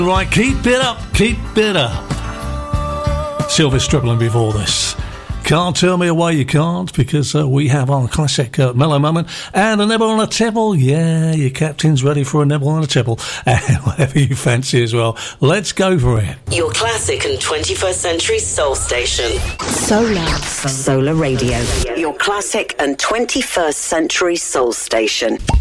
Right, keep it up, keep it up. Sylvia Strickland before this. Can't Turn Me Away, You Can't, because we have our classic mellow moment and a nibble on a tipple. Yeah, your captain's ready for a nibble on a tipple. And whatever you fancy as well. Let's go for it. Your classic and 21st century soul station. Solar Radio. Your classic and 21st century soul station.